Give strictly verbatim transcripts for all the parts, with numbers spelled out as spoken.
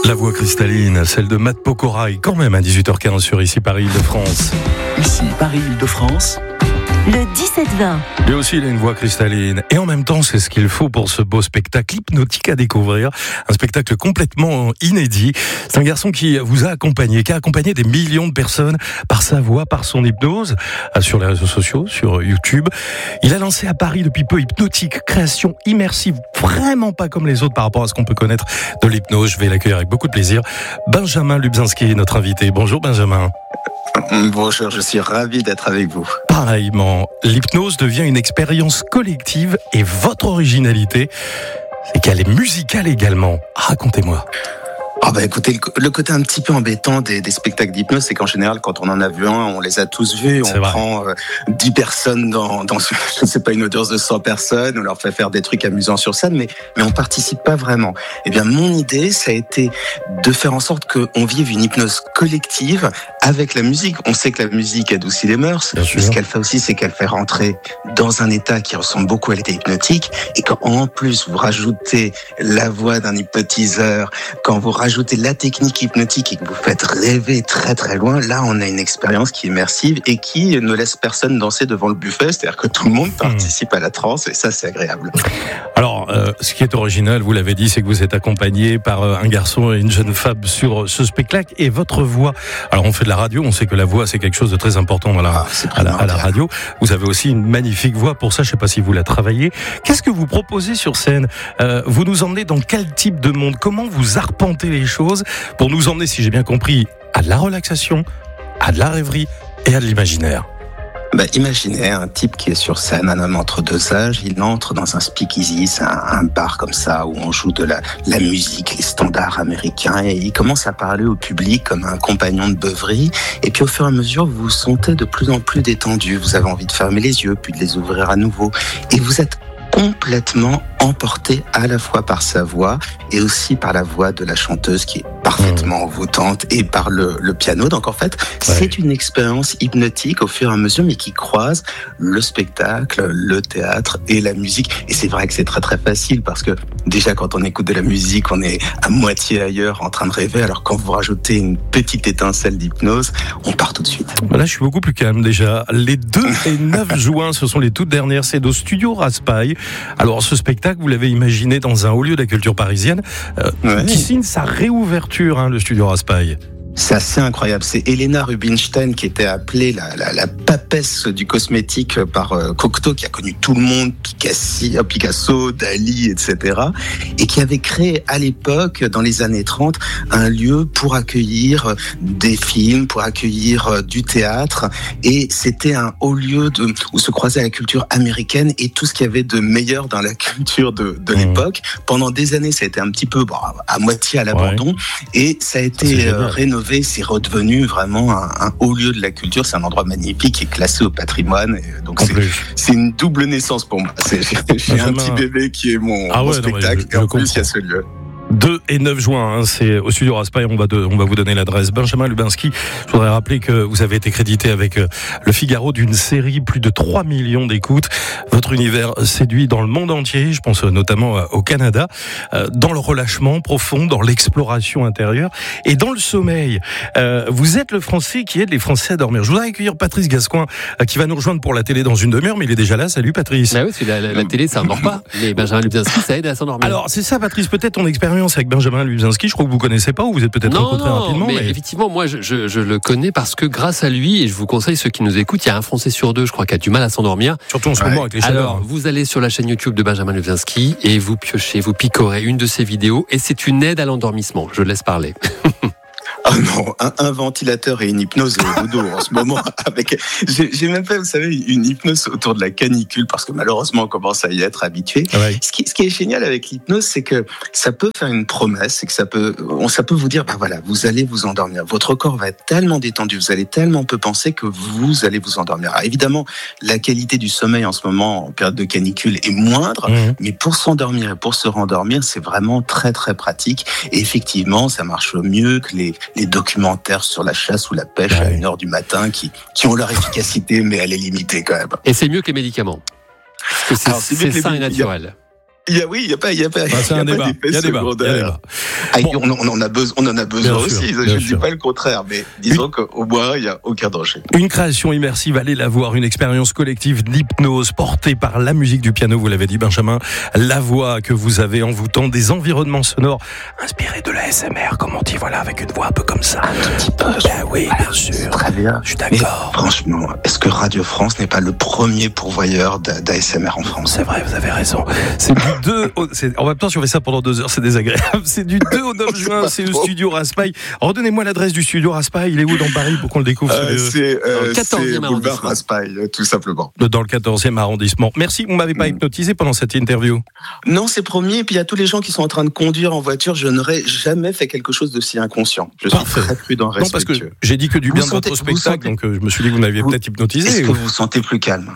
La voix cristalline, celle de Matt Pokora, et quand même à dix-huit heures quinze sur Ici Paris-Île-de-France. Ici Paris-Île-de-France. Le dix-sept vingt. Lui aussi, il a une voix cristalline. Et en même temps, c'est ce qu'il faut pour ce beau spectacle hypnotique à découvrir. Un spectacle complètement inédit. C'est un garçon qui vous a accompagné, qui a accompagné des millions de personnes par sa voix, par son hypnose, sur les réseaux sociaux, sur YouTube. Il a lancé à Paris depuis peu Hypnotique, création immersive, vraiment pas comme les autres par rapport à ce qu'on peut connaître de l'hypnose. Je vais l'accueillir avec beaucoup de plaisir. Benjamin Lubzinski est notre invité. Bonjour Benjamin. Bonjour, je suis ravi d'être avec vous. Pareillement, l'hypnose devient une expérience collective et votre originalité, c'est qu'elle est musicale également. Racontez-moi. Ah bah écoutez, le côté un petit peu embêtant des, des spectacles d'hypnose, c'est qu'en général, quand on en a vu un, on les a tous vus. On prend euh, dix personnes dans, dans, je ne sais pas, une audience de cent personnes, on leur fait faire des trucs amusants sur scène, mais, mais on participe pas vraiment. Eh bien, mon idée, ça a été de faire en sorte qu'on vive une hypnose collective avec la musique. On sait que la musique adoucit les mœurs. Mais ce qu'elle fait aussi, c'est qu'elle fait rentrer dans un état qui ressemble beaucoup à l'état hypnotique. Et quand en plus vous rajoutez la voix d'un hypnotiseur, quand vous rajoutez Ajoutez la technique hypnotique et que vous faites rêver très très loin, là on a une expérience qui est immersive et qui ne laisse personne danser devant le buffet, c'est-à-dire que tout le monde participe à la transe et ça c'est agréable. Alors euh, ce qui est original, vous l'avez dit, c'est que vous êtes accompagné par euh, un garçon et une jeune femme sur ce spectacle et votre voix. Alors on fait de la radio, on sait que la voix c'est quelque chose de très important dans la, ah, à, la, à la radio. Vous avez aussi une magnifique voix, pour ça je ne sais pas si vous la travaillez. Qu'est-ce que vous proposez sur scène? euh, Vous nous emmenez dans quel type de monde? Comment vous arpentez les choses pour nous emmener, si j'ai bien compris, à de la relaxation, à de la rêverie et à de l'imaginaire? Bah, imaginez un type qui est sur scène, un homme entre deux âges, il entre dans un speakeasy, c'est un, un bar comme ça où on joue de la, la musique, les standards américains, et il commence à parler au public comme un compagnon de beuverie, et puis au fur et à mesure, vous vous sentez de plus en plus détendu, vous avez envie de fermer les yeux, puis de les ouvrir à nouveau, et vous êtes complètement emporté à la fois par sa voix et aussi par la voix de la chanteuse qui est parfaitement envoûtante et par le, le piano. Donc en fait, ouais. c'est une expérience hypnotique au fur et à mesure, mais qui croise le spectacle, le théâtre et la musique. Et c'est vrai que c'est très très facile parce que déjà quand on écoute de la musique, on est à moitié ailleurs en train de rêver. Alors quand vous rajoutez une petite étincelle d'hypnose, on part tout de suite. Là, je suis beaucoup plus calme déjà. Les deux et neuf juin, ce sont les toutes dernières. C'est au studio Raspail. Alors ce spectacle, vous l'avez imaginé dans un haut lieu de la culture parisienne, euh, ouais. qui signe sa réouverture, hein, le studio Raspail. C'est assez incroyable. C'est Helena Rubinstein qui était appelée la, la, la papesse du cosmétique par euh, Cocteau, qui a connu tout le monde, Picasso, Picasso, Dali, et cetera. Et qui avait créé à l'époque, dans les années trente, un lieu pour accueillir des films, pour accueillir du théâtre. Et c'était un haut lieu de, où se croisait la culture américaine et tout ce qu'il y avait de meilleur dans la culture de, de mmh. l'époque. Pendant des années, ça a été un petit peu bon, à moitié à l'abandon. Ouais. Et ça a été euh, rénové. C'est redevenu vraiment un, un haut lieu de la culture. C'est un endroit magnifique qui est classé au patrimoine. Et donc c'est, c'est une double naissance pour moi. C'est, j'ai j'ai un petit bébé qui est mon, ah mon ouais, spectacle. Non, je, je et en comprends. plus, il y a ce lieu. deux et neuf juin, hein, c'est au studio Raspail, on va, de, on va vous donner l'adresse. Benjamin Lubzinski, je voudrais rappeler que vous avez été crédité avec euh, Le Figaro d'une série, plus de trois millions d'écoutes. Votre univers séduit dans le monde entier, je pense notamment euh, au Canada, euh, dans le relâchement profond, dans l'exploration intérieure et dans le sommeil. Euh, vous êtes le Français qui aide les Français à dormir. Je voudrais accueillir Patrice Gascoin, euh, qui va nous rejoindre pour la télé dans une demi-heure, mais il est déjà là. Salut Patrice. Bah oui, la, la, la télé, ça ne dort pas. Mais Benjamin Lubzinski, ça aide à s'endormir. Alors c'est ça Patrice, peut-être ton expérience avec Benjamin Lubzinski, je crois que vous ne connaissez pas ou vous êtes peut-être rencontré rapidement. Mais, mais effectivement, moi je, je, je le connais parce que grâce à lui, et je vous conseille ceux qui nous écoutent, il y a un Français sur deux, je crois, qui a du mal à s'endormir. Surtout en ce ouais. moment avec les chaleurs. Alors, vous allez sur la chaîne YouTube de Benjamin Lubzinski et vous piochez, vous picorez une de ses vidéos et c'est une aide à l'endormissement. Je laisse parler. Ah non, un, un ventilateur et une hypnose au dodo en ce moment. Avec, j'ai, j'ai même fait, vous savez, une hypnose autour de la canicule parce que malheureusement on commence à y être habitué. Ouais. Ce, qui, ce qui est génial avec l'hypnose, c'est que ça peut faire une promesse, c'est que ça peut, on, ça peut vous dire, bah voilà, vous allez vous endormir. Votre corps va être tellement détendu, vous allez tellement peu penser que vous allez vous endormir. Alors évidemment, la qualité du sommeil en ce moment en période de canicule est moindre, mmh. mais pour s'endormir et pour se rendormir, c'est vraiment très très pratique. Et effectivement, ça marche mieux que les les documentaires sur la chasse ou la pêche ouais. à une heure du matin qui, qui ont leur efficacité, mais elle est limitée quand même. Et c'est mieux que les médicaments. Parce que c'est, Alors, c'est, c'est sain et naturel. Il y a, oui, il n'y a pas, il y a pas, bah, c'est il y a un pas débat. d'effet Il y a débat. secondaire. Il y a débat. Ah, Bon. on, on en a besoin, on en a besoin Bien aussi. sûr, je bien ne dis sûr. pas le contraire, mais disons qu'au moins, il n'y a aucun danger. Une création immersive, allez la voir, une expérience collective d'hypnose portée par la musique du piano, vous l'avez dit Benjamin, la voix que vous avez envoûtant, des environnements sonores inspirés de la S M R, comme on dit, voilà, avec une voix un peu comme ça. Un tout petit peu. Ben oui, bien sûr. Très bien. Je suis Mais d'accord. franchement, est-ce que Radio France n'est pas le premier pourvoyeur d'A S M R en France? C'est vrai, vous avez raison. C'est du deux au, c'est, en même temps, si on fait ça pendant deux heures, c'est désagréable. C'est du deux au neuf juin, c'est le studio Raspail. Redonnez-moi l'adresse du studio Raspail. Il est où dans Paris pour qu'on le découvre? Euh, c'est Dans le euh, quatorzième c'est boulevard arrondissement. Raspail, tout simplement. Dans le quatorzième arrondissement. Merci, vous m'avez pas hypnotisé pendant cette interview. Non, c'est promis. Et puis il y a tous les gens qui sont en train de conduire en voiture. Je n'aurais jamais fait quelque chose de si inconscient. Je suis Parfait. très prudent, Non, parce que respectueux. j'ai dit que du Vous bien de sentez- votre vous spectacle, sentez- donc euh, je me suis dit que vous m'aviez Vous- peut-être hypnotisé. Est-ce que vous vous sentez plus calme?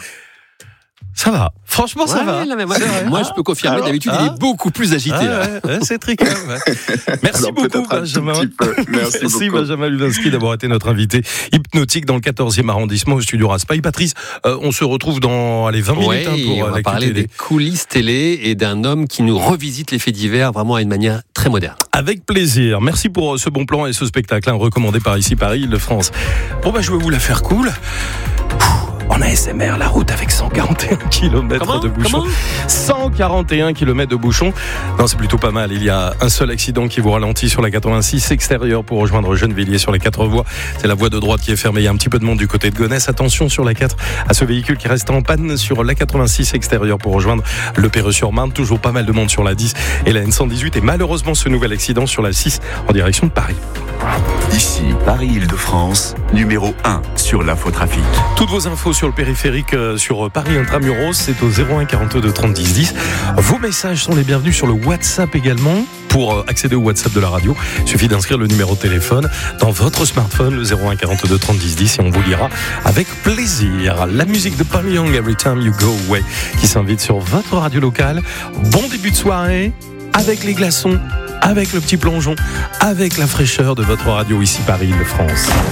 Ça va. Franchement, ça Ouais, va. là, mais moi, C'est vrai. moi, je peux confirmer. Alors, D'habitude, ah. il est beaucoup plus agité. Ah, là. ouais, ouais, c'est très calme. ouais. Merci Alors, beaucoup, peut-être un tout Benjamin. petit peu. Merci, Merci, beaucoup. Benjamin Lubinsky, d'avoir été notre invité hypnotique dans le quatorzième arrondissement au studio Raspail. Patrice, euh, on se retrouve dans allez, vingt Ouais, minutes hein, pour et euh, on va l'actu parler télé. des coulisses télé et d'un homme qui nous revisite les faits divers vraiment à une manière très moderne. Avec plaisir. Merci pour euh, ce bon plan et ce spectacle hein, recommandé par ici, Paris, Île-de-France. Bon, bah, je vais vous la faire cool. En A S M R, la route avec cent quarante et un kilomètres Comment de bouchons. Comment cent quarante et un kilomètres de bouchons. Non, c'est plutôt pas mal. Il y a un seul accident qui vous ralentit sur la quatre-vingt-six extérieure pour rejoindre Gennevilliers sur les quatre voies. C'est la voie de droite qui est fermée. Il y a un petit peu de monde du côté de Gonesse. Attention sur la quatre à ce véhicule qui reste en panne sur la quatre-vingt-six extérieure pour rejoindre le Perreux-sur-Marne. Toujours pas mal de monde sur la dix et la N cent dix-huit. Et malheureusement, ce nouvel accident sur la six en direction de Paris. Ici, Paris-Île-de-France, numéro un sur l'infotrafic. Toutes vos infos sur le périphérique, euh, sur Paris Intramuros, c'est au zéro un quarante-deux trente dix dix. Vos messages sont les bienvenus sur le WhatsApp également. Pour euh, accéder au WhatsApp de la radio, il suffit d'inscrire le numéro de téléphone dans votre smartphone, le zéro un quarante-deux trente dix dix, et on vous lira avec plaisir. La musique de Paul Young, Every Time You Go Away, qui s'invite sur votre radio locale. Bon début de soirée, avec les glaçons, avec le petit plongeon, avec la fraîcheur de votre radio ici Paris-Île-de-France.